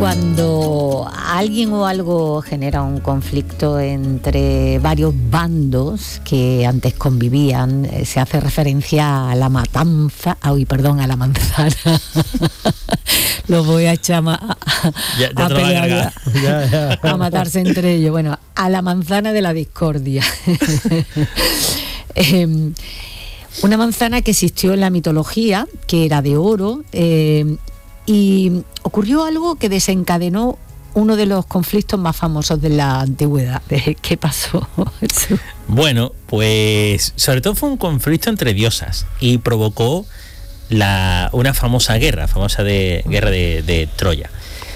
Cuando alguien o algo genera un conflicto entre varios bandos que antes convivían, se hace referencia a la matanza, a la manzana. Los voy a echar a pelear, a matarse entre ellos. Bueno, a la manzana de la discordia. Una manzana que existió en la mitología, que era de oro, y ocurrió algo que desencadenó uno de los conflictos más famosos de la antigüedad. ¿Qué pasó? Bueno, pues sobre todo fue un conflicto entre diosas y provocó una famosa guerra de Troya.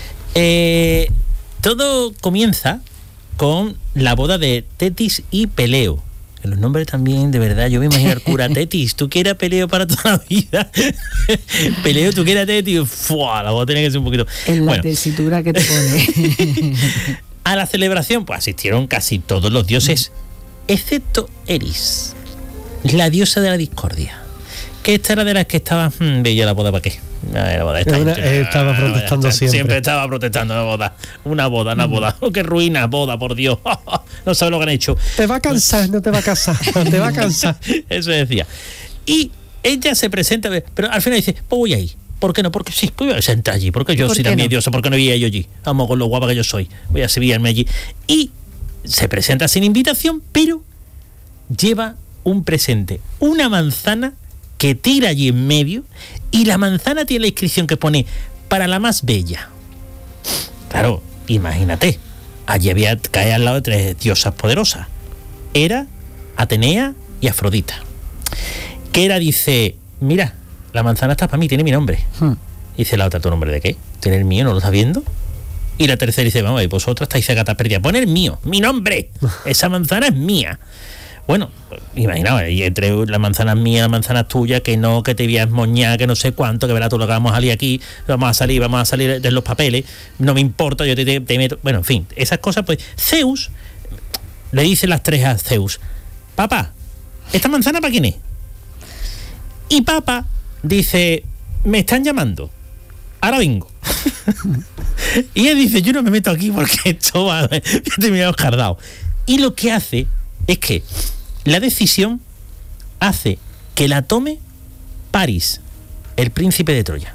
Todo comienza con la boda de Tetis y Peleo. Los nombres también, de verdad, yo me imagino al cura Tetis, tú que eras Peleo para toda la vida. Peleo, tú que eras Tetis, ¡fua! La boda tenía que ser un poquito. En la tesitura que te pone. A la celebración, pues asistieron casi todos los dioses, excepto Eris, la diosa de la discordia. Que esta era de las que estaba bella la boda, ¿para qué? La boda estaba protestando siempre. Siempre estaba protestando una boda. Oh, qué ruina, boda, por Dios. No sabes lo que han hecho. Te va a cansar, no te va a casar, te va a cansar. Eso decía. Y ella se presenta, pero al final dice, pues voy ahí. ¿Por qué no? Porque sí, pues voy a sentar allí, porque yo soy también diosa, porque no iría yo allí. Vamos con lo guapa que yo soy. Voy a subirme allí. Y se presenta sin invitación, pero lleva un presente, una manzana que tira allí en medio, y la manzana tiene la inscripción que pone para la más bella. Claro, imagínate, allí cae al lado de 3 diosas poderosas: Hera, Atenea y Afrodita. Que Hera dice, mira, la manzana está para mí, tiene mi nombre. Dice la otra, ¿tu nombre de qué? ¿Tiene el mío? ¿No lo estás viendo? Y la tercera dice, vamos, y vosotras estáis gata perdida, pon el mío, mi nombre, esa manzana es mía. Bueno, imaginaos, y entre la manzana mía, la manzana tuya, que no, que te voy a esmoñar, que no sé cuánto, que verás tú lo que vamos a salir aquí, vamos a salir de los papeles, no me importa, yo te meto. Bueno, en fin, esas cosas, pues Zeus le dice las 3 a Zeus, papá, ¿esta manzana para quién es? Y papá dice, me están llamando, ahora vengo. Y él dice, yo no me meto aquí porque esto va a terminar escardado. Y lo que hace es que la decisión hace que la tome París, el príncipe de Troya.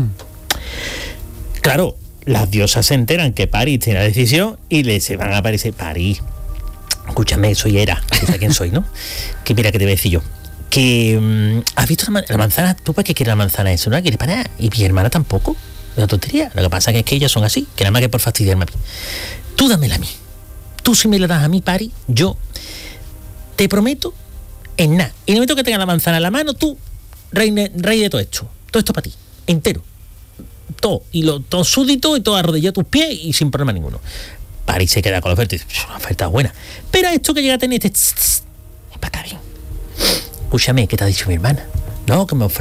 Claro, las diosas se enteran que París tiene la decisión y se van a París. París, escúchame, soy Hera, ¿sabes quién soy, no? Que mira, que te voy a decir yo. Que ¿has visto la manzana? ¿Tú para qué quieres la manzana? Eso no la quieres para nada. Y mi hermana tampoco. Es una tontería. Lo que pasa es que ellas son así, que nada más que por fastidiarme a mí. Tú dámela a mí. Tú si me la das a mí, París, yo te prometo en nada. Y en el momento que tenga la manzana en la mano, tú, rey de todo esto para ti, entero. Todo, y todo súdito y todo arrodillado a tus pies y sin problema ninguno. París se queda con la oferta y dice, una oferta buena. Pero esto que llega a tener, es para acá bien. Escúchame, ¿qué te ha dicho mi hermana? No, que me ofrece